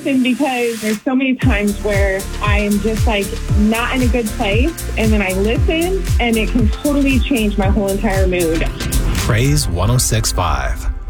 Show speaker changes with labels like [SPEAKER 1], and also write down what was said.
[SPEAKER 1] listen because there's so many times where I'm just like not in a good place, and then I listen and it can totally change my whole entire mood.
[SPEAKER 2] Praise 106.5.